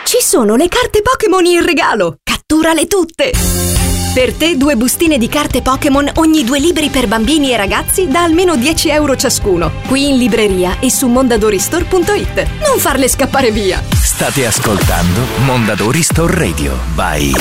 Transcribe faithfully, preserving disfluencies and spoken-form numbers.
Ci sono le carte Pokémon in regalo! Catturale tutte! Per te due bustine di carte Pokémon ogni due libri per bambini e ragazzi da almeno dieci euro ciascuno. Qui in libreria e su mondadori store punto it. Non farle scappare via! State ascoltando Mondadori Store Radio by